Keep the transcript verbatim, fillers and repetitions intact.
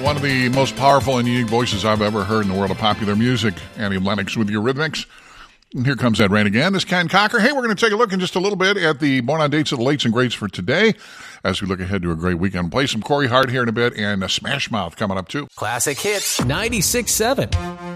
one of the most powerful and unique voices I've ever heard in the world of popular music, Annie Lennox with Eurythmics. And here comes Ed Rain again. This is Ken Cocker. Hey, we're going to take a look in just a little bit at the Born on Dates of the Lates and Greats for today as we look ahead to a great weekend. We'll play some Corey Hart here in a bit and a Smash Mouth coming up too. Classic Hits ninety-six point seven.